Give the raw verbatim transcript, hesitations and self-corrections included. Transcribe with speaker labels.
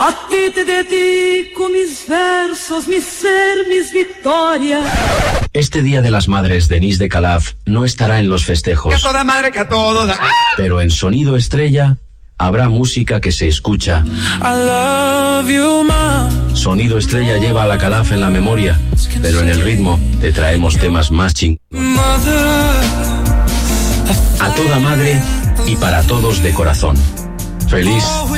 Speaker 1: A ti te dedico mis versos, mi ser, mis victorias.
Speaker 2: Este Día de las Madres, Denise de Calaf no estará en los festejos.
Speaker 3: Que a toda madre, que a todo da...
Speaker 2: Pero en Sonido Estrella habrá música que se escucha.
Speaker 4: I love you, Mom.
Speaker 2: Sonido Estrella lleva a la Calaf en la memoria, pero en el ritmo te traemos temas más ching. A toda madre y para todos de corazón. Feliz